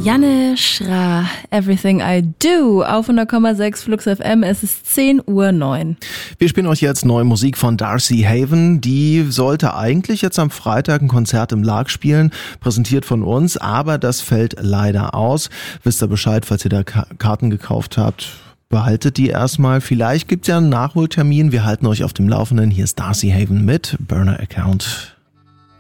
Janne Schra, Everything I Do, auf 100,6 Flux FM, es ist 10:09 Uhr. Wir spielen euch jetzt neue Musik von Darcy Haven. Die sollte eigentlich jetzt am Freitag ein Konzert im Lark spielen, präsentiert von uns, aber das fällt leider aus. Wisst ihr Bescheid, falls ihr da Karten gekauft habt, behaltet die erstmal. Vielleicht gibt's ja einen Nachholtermin, wir halten euch auf dem Laufenden. Hier ist Darcy Haven mit Burner Account.